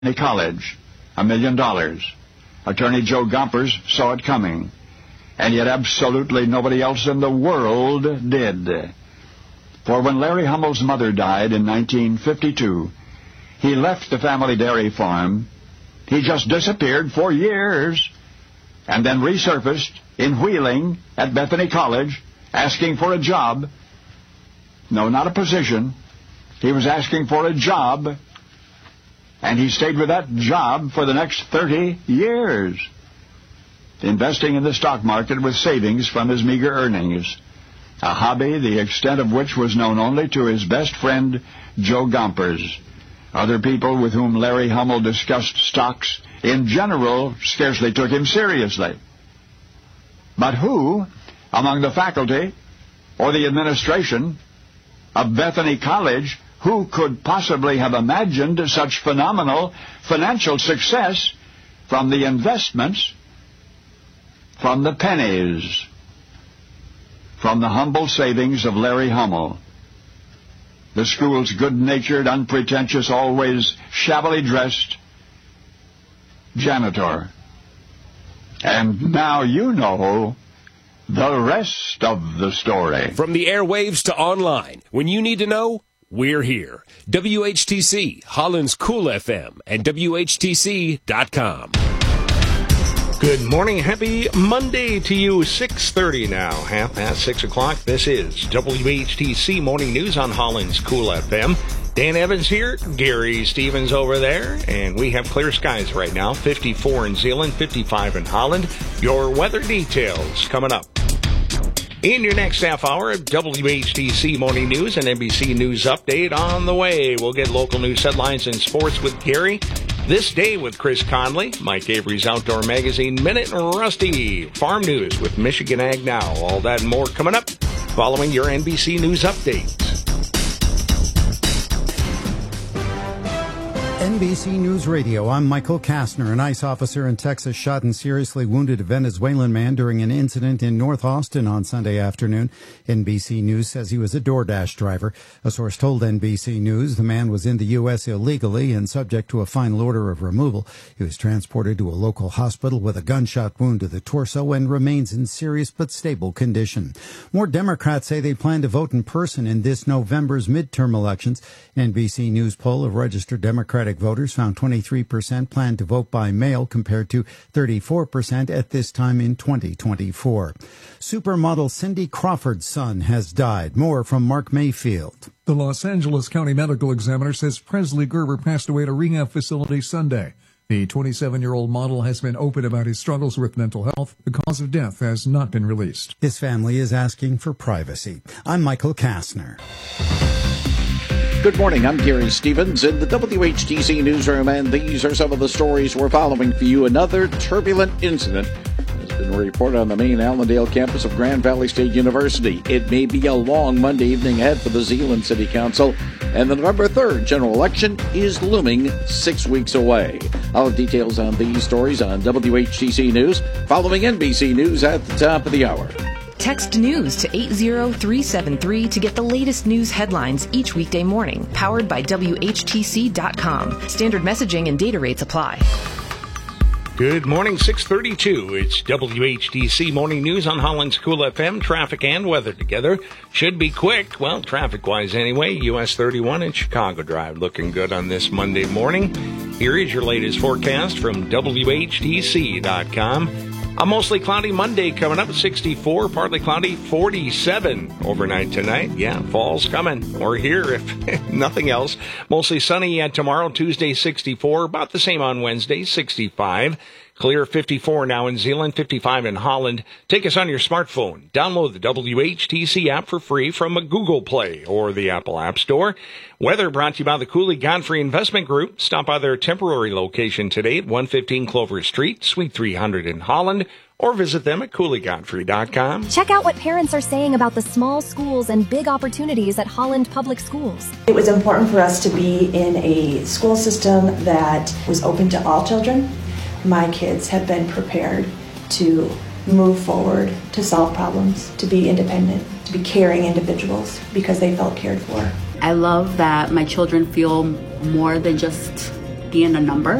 College, $1 million. Attorney Joe Gompers saw it coming, and yet absolutely nobody else in the world did. For when Larry Hummel's mother died in 1952, he left the family dairy farm. He just disappeared for years, and then resurfaced in Wheeling at Bethany College, asking for a job. No, not a position. He was asking for a job, and he stayed with that job for the next 30 years, investing in the stock market with savings from his meager earnings, a hobby the extent of which was known only to his best friend, Joe Gompers. Other people with whom Larry Hummel discussed stocks in general scarcely took him seriously. But who, among the faculty or the administration of Bethany College, who could possibly have imagined such phenomenal financial success from the investments, from the pennies, from the humble savings of Larry Hummel, the school's good-natured, unpretentious, always shabbily dressed janitor? And now you know the rest of the story. From the airwaves to online, when you need to know, we're here. WHTC, Holland's Cool FM, and WHTC.com. Good morning. Happy Monday to you. 6:30 now, 6:30 o'clock. This is WHTC Morning News on Holland's Cool FM. Dan Evans here, Gary Stevens over there, and we have clear skies right now. 54 in Zeeland, 55 in Holland. Your weather details coming up. In your next half hour, WHTC Morning News and NBC News Update on the way. We'll get local news headlines and sports with Gary. This Day with Chris Conley, Mike Avery's Outdoor Magazine Minute, and Rusty. Farm News with Michigan Ag Now. All that and more coming up following your NBC News Update. NBC News Radio, I'm Michael Kastner. An ICE officer in Texas shot and seriously wounded a Venezuelan man during an incident in North Austin on Sunday afternoon. NBC News says he was a DoorDash driver. A source told NBC News the man was in the U.S. illegally and subject to a final order of removal. He was transported to a local hospital with a gunshot wound to the torso and remains in serious but stable condition. More Democrats say they plan to vote in person in this November's midterm elections. NBC News poll of registered Democratic voters found 23% plan to vote by mail compared to 34% at this time in 2024. Supermodel Cindy Crawford's son has died. More from Mark Mayfield. The Los Angeles County Medical Examiner says Presley Gerber passed away at a rehab facility Sunday. The 27-year-old model has been open about his struggles with mental health. The cause of death has not been released. His family is asking for privacy. I'm Michael Kastner. Good morning, I'm Gary Stevens in the WHTC newsroom, and these are some of the stories we're following for you. Another turbulent incident has been reported on the main Allendale campus of Grand Valley State University. It may be a long Monday evening ahead for the Zeeland City Council, and the November 3rd general election is looming 6 weeks away. I'll have details on these stories on WHTC News, following NBC News at the top of the hour. Text news to 80373 to get the latest news headlines each weekday morning. Powered by WHTC.com. Standard messaging and data rates apply. Good morning, 6:32. It's WHTC Morning News on Holland's Cool FM. Traffic and weather together. Should be quick. Well, traffic-wise anyway. US 31 and Chicago Drive looking good on this Monday morning. Here is your latest forecast from WHTC.com. A mostly cloudy Monday coming up at 64, partly cloudy 47 overnight tonight. Yeah, fall's coming. We're here if nothing else. Mostly sunny tomorrow, Tuesday 64, about the same on Wednesday, 65. Clear 54 now in Zeeland, 55 in Holland. Take us on your smartphone. Download the WHTC app for free from a Google Play or the Apple App Store. Weather brought to you by the Cooley Godfrey Investment Group. Stop by their temporary location today at 115 Clover Street, Suite 300 in Holland, or visit them at CooleyGodfrey.com. Check out what parents are saying about the small schools and big opportunities at Holland Public Schools. It was important for us to be in a school system that was open to all children. My kids have been prepared to move forward, to solve problems, to be independent, to be caring individuals because they felt cared for. I love that my children feel more than just key in a number.